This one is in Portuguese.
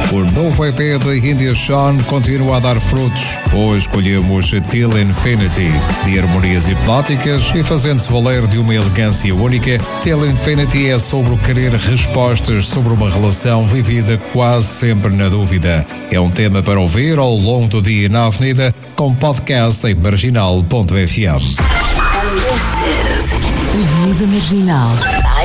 O novo EP de India Sean continua a dar frutos. Hoje escolhemos Till Infinity, de harmonias hipnóticas e fazendo-se valer de uma elegância única. Till Infinity é sobre o querer respostas sobre uma relação vivida quase sempre na dúvida. É um tema para ouvir ao longo do dia na Avenida, com podcast em marginal.fm. Avenida Marginal.